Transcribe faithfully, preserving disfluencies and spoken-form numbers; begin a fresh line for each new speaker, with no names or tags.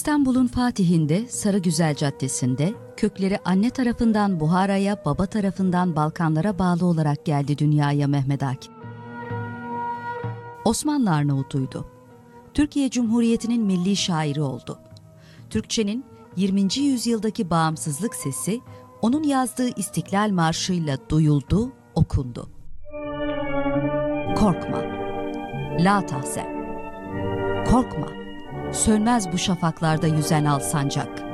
İstanbul'un Fatih'inde Sarıgüzel Caddesi'nde kökleri anne tarafından Buhara'ya, baba tarafından Balkanlara bağlı olarak geldi dünyaya Mehmet Akif. Osmanlı Arnavutuydu. Türkiye Cumhuriyeti'nin milli şairi oldu. Türkçenin yirminci yüzyıldaki bağımsızlık sesi onun yazdığı İstiklal Marşı'yla duyuldu, okundu. Korkma, la tahzen. Korkma, sönmez bu şafaklarda yüzen al sancak.